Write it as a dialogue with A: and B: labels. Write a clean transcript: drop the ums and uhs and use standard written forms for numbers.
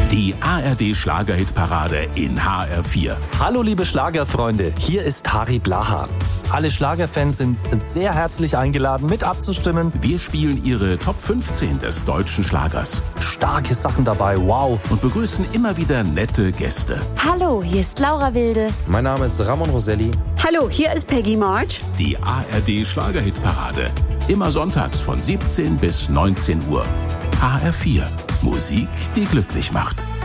A: Die ARD Schlagerhitparade in HR4.
B: Hallo liebe Schlagerfreunde, hier ist Harry Blaha. Alle Schlagerfans sind sehr herzlich eingeladen, mit abzustimmen.
A: Wir spielen Ihre Top 15 des deutschen Schlagers.
B: Starke Sachen dabei, wow.
A: Und begrüßen immer wieder nette Gäste.
C: Hallo, hier ist Laura Wilde.
D: Mein Name ist Ramon Roselli.
E: Hallo, hier ist Peggy March.
A: Die ARD Schlagerhitparade. Immer sonntags von 17 bis 19 Uhr. HR4. Musik, die glücklich macht.